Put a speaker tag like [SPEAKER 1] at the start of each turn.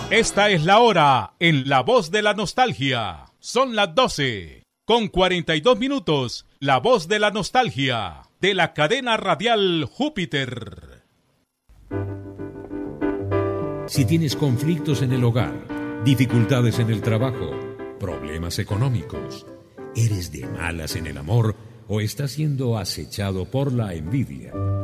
[SPEAKER 1] Esta es la hora en La Voz de la Nostalgia. Son las 12:42. La Voz de la Nostalgia, de la cadena radial Júpiter.
[SPEAKER 2] Si tienes conflictos en el hogar, dificultades en el trabajo, problemas económicos, eres de malas en el amor o estás siendo acechado por la envidia,